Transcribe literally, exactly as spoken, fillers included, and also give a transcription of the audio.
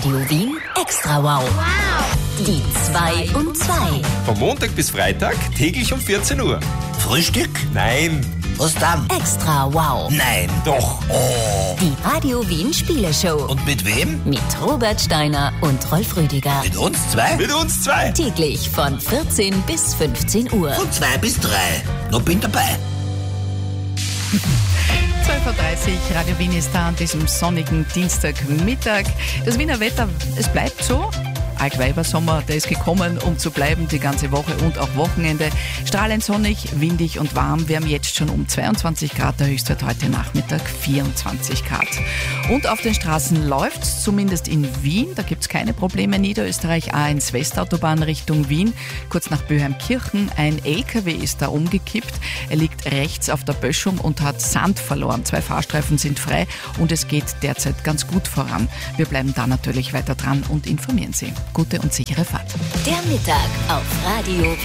Radio Wien Extra Wow. Wow. Die zwei um zwei. Vom Montag bis Freitag täglich um vierzehn Uhr. Frühstück? Nein. Was dann? Extra Wow. Nein. Doch. Oh. Die Radio Wien Spieleshow. Und mit wem? Mit Robert Steiner und Rolf Rüdiger. Mit uns zwei? Mit uns zwei. Täglich von vierzehn bis fünfzehn Uhr. Von zwei bis drei. Noch bin dabei. zwölf Uhr dreißig, Radio Wien ist da an diesem sonnigen Dienstagmittag. Das Wiener Wetter, es bleibt so. Altweibersommer, der ist gekommen, um zu bleiben, die ganze Woche und auch Wochenende. Strahlend sonnig, windig und warm. Wir haben jetzt schon um zweiundzwanzig Grad, der Höchstwert heute Nachmittag vierundzwanzig Grad. Und auf den Straßen läuft's, zumindest in Wien. Da gibt's keine Probleme. Niederösterreich A eins Westautobahn Richtung Wien, kurz nach Böheimkirchen. Ein L K W ist da umgekippt. Er liegt rechts auf der Böschung und hat Sand verloren. Zwei Fahrstreifen sind frei und es geht derzeit ganz gut voran. Wir bleiben da natürlich weiter dran und informieren Sie. Gute und sichere Fahrt. Der Mittag auf Radio